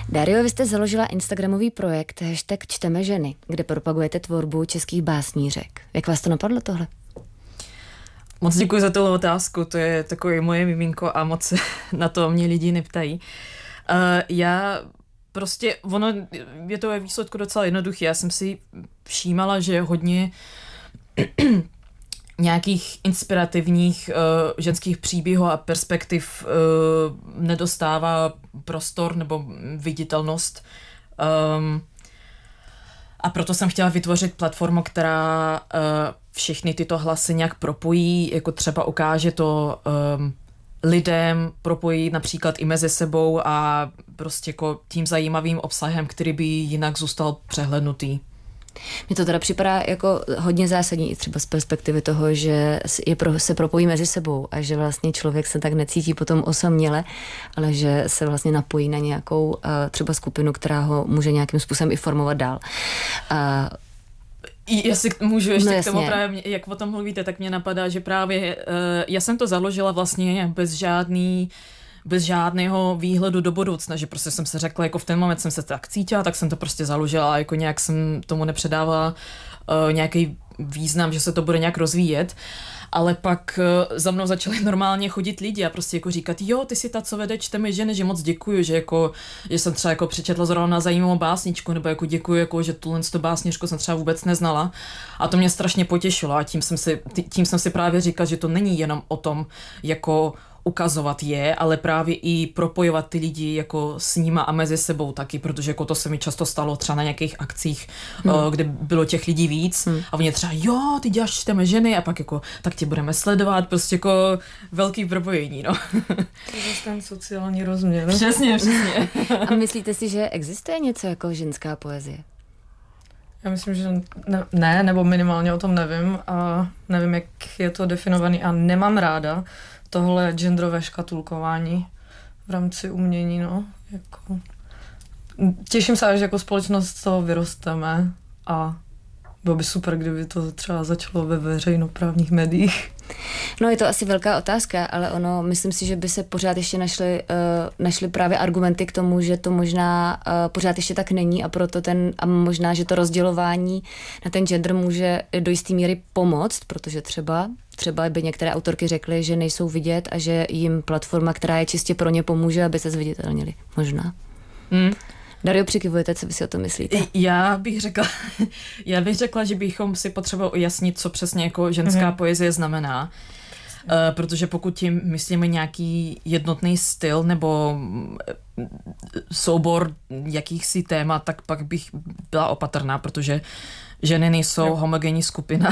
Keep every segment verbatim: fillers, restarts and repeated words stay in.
Dario, vy jste založila instagramový projekt hashtag Čteme ženy, kde propagujete tvorbu českých básnířek. Jak vás to napadlo tohle? Moc děkuji za tuhle otázku, to je takové moje miminko a moc na to mě lidi neptají. Uh, já prostě, ono je to ve výsledku docela jednoduché. Já jsem si všímala, že hodně nějakých inspirativních uh, ženských příběhů a perspektiv uh, nedostává prostor nebo viditelnost. Um, a proto jsem chtěla vytvořit platformu, která uh, všechny tyto hlasy nějak propojí, jako třeba ukáže to um, lidem, propojí například i mezi sebou a prostě jako tím zajímavým obsahem, který by jinak zůstal přehlednutý. Mně to teda připadá jako hodně zásadní i třeba z perspektivy toho, že je pro, se propojí mezi sebou a že vlastně člověk se tak necítí potom osaměle, ale že se vlastně napojí na nějakou uh, třeba skupinu, která ho může nějakým způsobem i formovat dál. Uh, Jestli můžu ještě no k tomu právě, jak o tom mluvíte, tak mě napadá, že právě uh, já jsem to založila vlastně bez žádný bez žádného výhledu do budoucna, že prostě jsem se řekla, jako v ten moment jsem se tak cítila, tak jsem to prostě založila a jako nějak jsem tomu nepředávala uh, nějaký význam, že se to bude nějak rozvíjet. Ale pak uh, za mnou začali normálně chodit lidi a prostě jako říkat, jo, ty jsi ta, co vede Čteme ženy, že moc děkuju, že jako, že jsem třeba jako přečetla zrovna zajímavou básničku, nebo jako děkuju, jako, že tuhle tu básničku jsem třeba vůbec neznala. A to mě strašně potěšilo a tím jsem si, tím jsem si právě říkal, že to není jenom o tom, jako ukazovat je, ale právě i propojovat ty lidi jako s nima a mezi sebou taky, protože jako to se mi často stalo třeba na nějakých akcích, hmm. kde bylo těch lidí víc hmm. a oni třeba, jo, ty děláš Čteme ženy a pak jako, tak tě budeme sledovat, prostě jako velký propojení, no. To je ten sociální rozměr. Přesně, přesně. A myslíte si, že existuje něco jako ženská poezie? Já myslím, že ne, ne, nebo minimálně o tom nevím a nevím, jak je to definovaný a nemám ráda tohle genderové škatulkování v rámci umění, no, jako. Těším se, že jako společnost z toho vyrosteme a bylo by super, kdyby to třeba začalo ve veřejnoprávních médiích. No je to asi velká otázka, ale ono, myslím si, že by se pořád ještě našly, uh, našly právě argumenty k tomu, že to možná uh, pořád ještě tak není a proto ten, a možná, že to rozdělování na ten gender může do jisté míry pomoct, protože třeba Třeba by některé autorky řekly, že nejsou vidět a že jim platforma, která je čistě pro ně, pomůže, aby se zviditelnili. Možná. Hmm. Dario, přikivujete, co vy si o tom myslíte? Já bych řekla, já bych řekla, že bychom si potřebovali ujasnit, co přesně jako ženská mm-hmm. poezie znamená. Uh, protože pokud tím myslíme nějaký jednotný styl nebo soubor jakýchsi témat, tak pak bych byla opatrná, protože ženy nejsou no. homogenní skupina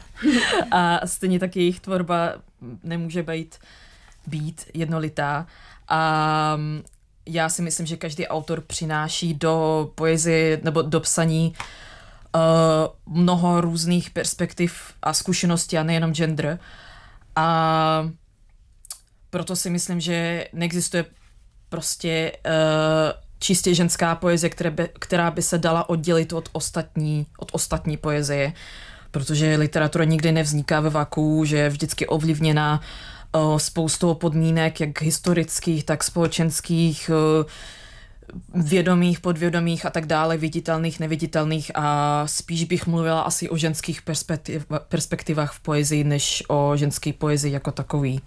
a stejně tak jejich tvorba nemůže být, být jednolitá. A já si myslím, že každý autor přináší do poezie nebo do psaní uh, mnoho různých perspektiv a zkušeností a nejenom gender. A proto si myslím, že neexistuje prostě uh, čistě ženská poezie, která by, která by se dala oddělit od ostatní, od ostatní poezie, protože literatura nikdy nevzniká ve vakuu, že je vždycky ovlivněna uh, spoustou podmínek, jak historických, tak společenských, uh, vědomých, podvědomých a tak dále, viditelných, neviditelných a spíš bych mluvila asi o ženských perspektiv, perspektivách v poezii, než o ženské poezii jako takový.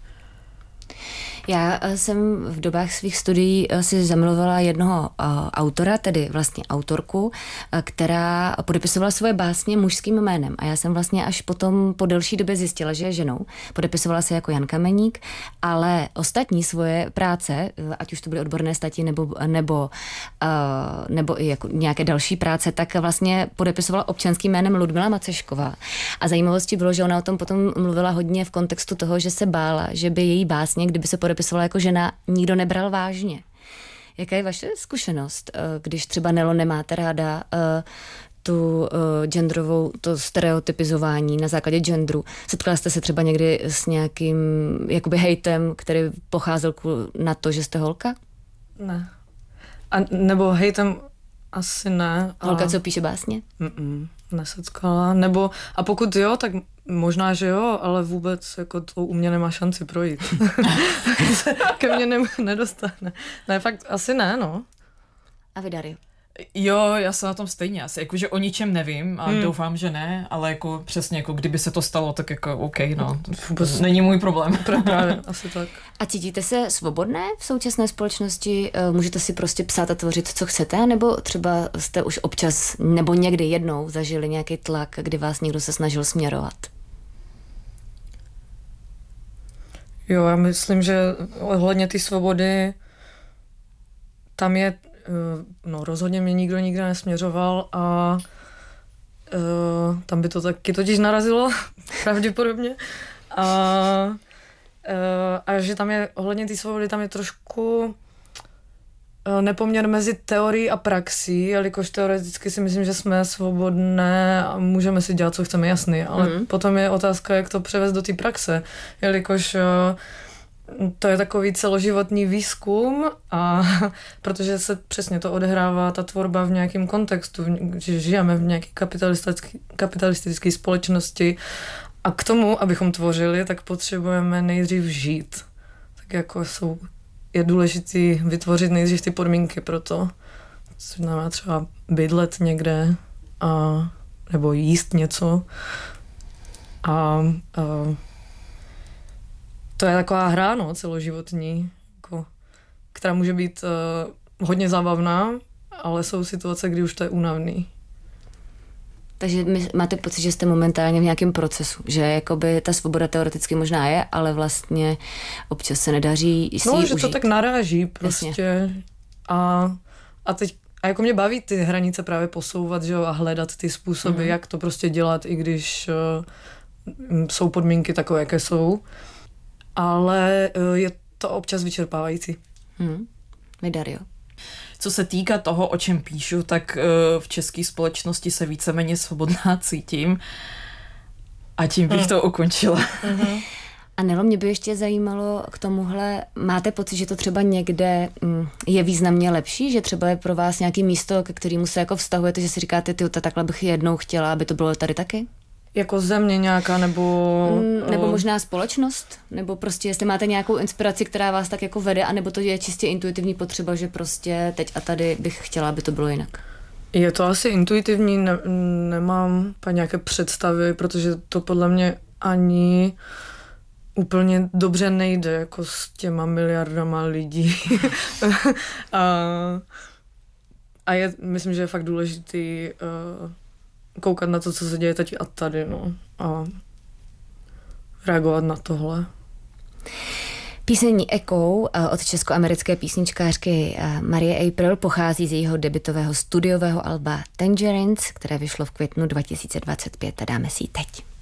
Já jsem v dobách svých studií si zamilovala jednoho autora, tedy vlastně autorku, která podepisovala svoje básně mužským jménem. A já jsem vlastně až potom po delší době zjistila, že je ženou. Podepisovala se jako Jan Kameník, ale ostatní svoje práce, ať už to byly odborné stati nebo, nebo, nebo i jako nějaké další práce, tak vlastně podepisovala občanským jménem Ludmila Macešková. A zajímavostí bylo, že ona o tom potom mluvila hodně v kontextu toho, že se bála, že by její básně, kdyby se podepisovala jako žena, nikdo nebral vážně. Jaká je vaše zkušenost, když třeba Nelo nemáte ráda tu genderovou, to stereotypizování na základě genderu? Setkala jste se třeba někdy s nějakým jakoby hejtem, který pocházel na to, že jste holka? Ne. A, nebo hejtem asi ne. Holka, a... co píše básně? Mm-mm, nesetkala. Nebo, a pokud jo, tak možná, že jo, ale vůbec jako to u mě nemá šanci projít. Ke mně ne, nedostane. Ne, fakt asi ne, no. A vy, Dario? Jo, já jsem na tom stejně asi, jakože o ničem nevím a hmm. doufám, že ne, ale jako přesně, jako kdyby se to stalo, tak jako OK, no, vůbec není můj problém. Právě, asi tak. A cítíte se svobodné v současné společnosti? Můžete si prostě psát a tvořit, co chcete, nebo třeba jste už občas, nebo někdy jednou zažili nějaký tlak, kdy vás někdo se snažil směrovat? Jo, já myslím, že ohledně ty svobody tam je, no rozhodně mě nikdo nikdy nesměřoval a uh, tam by to taky totiž narazilo, pravděpodobně. A, uh, a že tam je, ohledně té svobody, tam je trošku uh, nepoměr mezi teorií a praxí, jelikož teoreticky si myslím, že jsme svobodné a můžeme si dělat, co chceme, jasný, ale mm. potom je otázka, jak to převést do té praxe, jelikož uh, to je takový celoživotní výzkum a protože se přesně to odehrává ta tvorba v nějakém kontextu, že žijeme v nějaké kapitalistické, kapitalistické společnosti a k tomu, abychom tvořili, tak potřebujeme nejdřív žít. Tak jako jsou, je důležité vytvořit nejdřív ty podmínky pro to, což znamená třeba bydlet někde a, nebo jíst něco a, a to je taková hra, no, celoživotní, jako, která může být uh, hodně zábavná, ale jsou situace, kdy už to je únavný. Takže my, máte pocit, že jste momentálně v nějakém procesu, že jakoby ta svoboda teoreticky možná je, ale vlastně občas se nedaří si No, ji že užít. to tak naráží prostě. A, a teď a jako mě baví ty hranice právě posouvat, že jo, a hledat ty způsoby, mm-hmm. jak to prostě dělat, i když uh, jsou podmínky takové, jaké jsou. Ale je to občas vyčerpávající. Hmm. Vy, Dario? Co se týká toho, o čem píšu, tak v české společnosti se víceméně svobodná cítím a tím bych hmm. to ukončila. Mm-hmm. A Nelo, mě by ještě zajímalo k tomuhle, máte pocit, že to třeba někde je významně lepší, že třeba je pro vás nějaké místo, ke kterému se jako vztahujete, že si říkáte, ty, takhle bych jednou chtěla, aby to bylo tady taky? Jako země nějaká, nebo... Nebo možná společnost? Nebo prostě, jestli máte nějakou inspiraci, která vás tak jako vede, anebo to je čistě intuitivní potřeba, že prostě teď a tady bych chtěla, aby to bylo jinak? Je to asi intuitivní, ne, nemám pa nějaké představy, protože to podle mě ani úplně dobře nejde, jako s těma miliardama lidí. a, a je, myslím, že je fakt důležitý uh, koukat na to, co se děje teď a tady, no, a reagovat na tohle. Píseň Echo od českoamerické písničkářky Marie April pochází z jejího debutového studiového alba Tangerines, které vyšlo v květnu dva tisíce dvacet pět a dáme si ji teď.